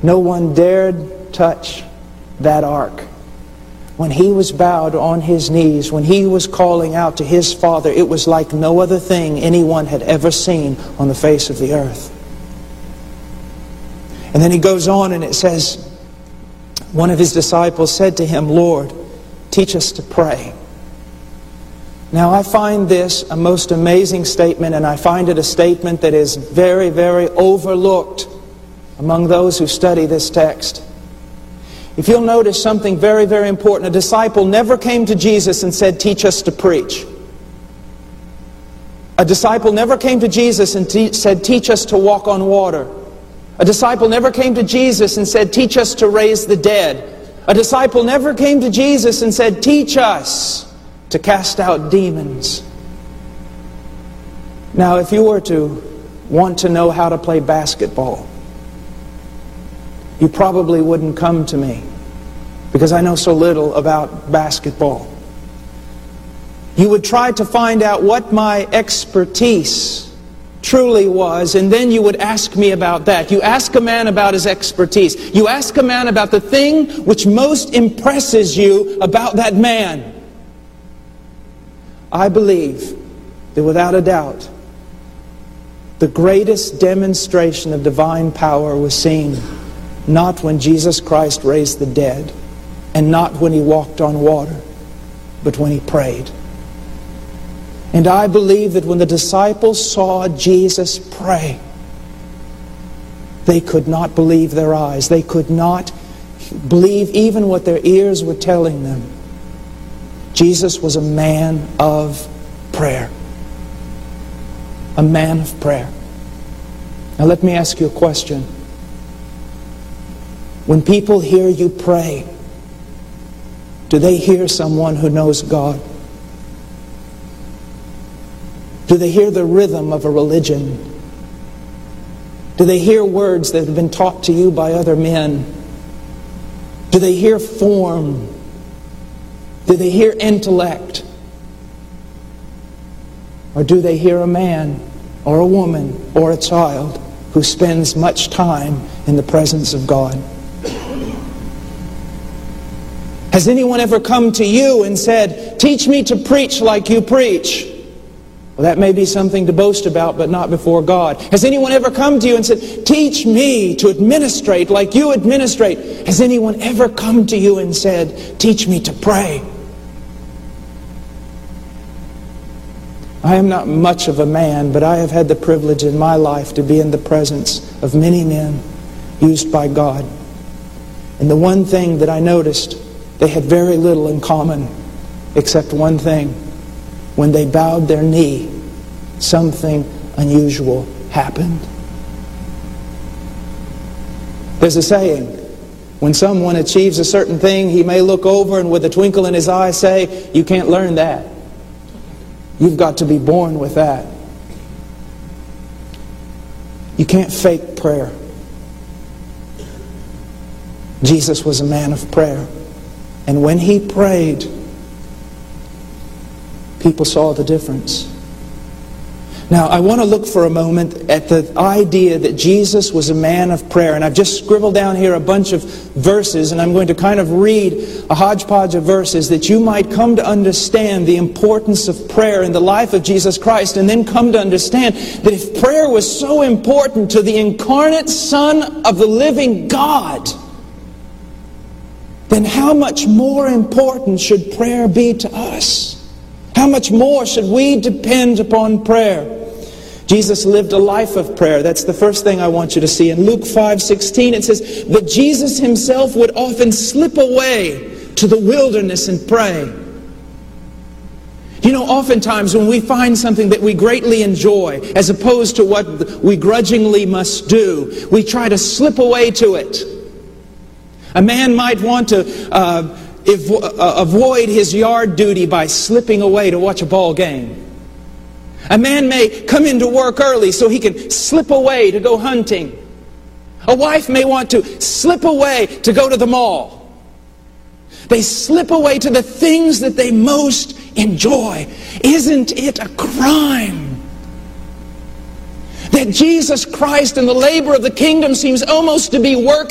No one dared touch that ark. When he was bowed on his knees, when he was calling out to his Father, it was like no other thing anyone had ever seen on the face of the earth. And then he goes on and it says, one of his disciples said to him, "Lord, teach us to pray." Now I find this a most amazing statement, and I find it a statement that is very, very overlooked among those who study this text. If you'll notice something very, very important, a disciple never came to Jesus and said, "Teach us to preach." A disciple never came to Jesus and said, "Teach us to walk on water." A disciple never came to Jesus and said, "Teach us to raise the dead." A disciple never came to Jesus and said, "Teach us to cast out demons." Now, if you were to want to know how to play basketball, you probably wouldn't come to me because I know so little about basketball. You would try to find out what my expertise truly was, and then you would ask me about that. You ask a man about his expertise. You ask a man about the thing which most impresses you about that man. I believe that without a doubt, the greatest demonstration of divine power was seen not when Jesus Christ raised the dead, and not when he walked on water, but when he prayed. And I believe that when the disciples saw Jesus pray, they could not believe their eyes. They could not believe even what their ears were telling them. Jesus was a man of prayer. A man of prayer. Now let me ask you a question. When people hear you pray, do they hear someone who knows God? Do they hear the rhythm of a religion? Do they hear words that have been taught to you by other men? Do they hear form? Do they hear intellect? Or do they hear a man or a woman or a child who spends much time in the presence of God? Has anyone ever come to you and said, "Teach me to preach like you preach"? Well, that may be something to boast about, but not before God. Has anyone ever come to you and said, "Teach me to administrate like you administrate"? Has anyone ever come to you and said, "Teach me to pray"? I am not much of a man, but I have had the privilege in my life to be in the presence of many men used by God. And the one thing that I noticed, they had very little in common, except one thing. When they bowed their knee, something unusual happened. There's a saying, when someone achieves a certain thing, he may look over and with a twinkle in his eye say, "You can't learn that. You've got to be born with that." You can't fake prayer. Jesus was a man of prayer. And when he prayed, people saw the difference. Now, I want to look for a moment at the idea that Jesus was a man of prayer. And I've just scribbled down here a bunch of verses, and I'm going to kind of read a hodgepodge of verses that you might come to understand the importance of prayer in the life of Jesus Christ, and then come to understand that if prayer was so important to the incarnate Son of the living God, then how much more important should prayer be to us? How much more should we depend upon prayer? Jesus lived a life of prayer. That's the first thing I want you to see. In Luke 5:16 it says, "But Jesus himself would often slip away to the wilderness and pray." You know, oftentimes when we find something that we greatly enjoy, as opposed to what we grudgingly must do, we try to slip away to it. A man might want to avoid his yard duty by slipping away to watch a ball game. A man may come into work early so he can slip away to go hunting. A wife may want to slip away to go to the mall. They slip away to the things that they most enjoy. Isn't it a crime that Jesus Christ and the labor of the kingdom seems almost to be work